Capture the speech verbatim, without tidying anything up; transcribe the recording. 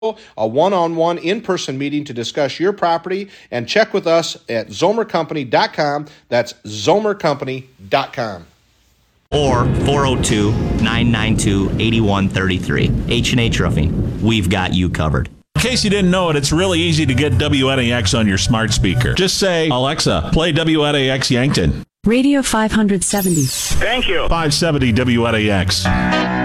a one-on-one in-person meeting to discuss your property, and check with us at zomer company dot com. That's zomer company dot com. Or four oh two, nine nine two, eight one three three. H and H Roofing. We've got you covered. In case you didn't know it, it's really easy to get W N A X on your smart speaker. Just say, Alexa, play W N A X Yankton. Radio five seventy. Thank you. five seventy W N A X.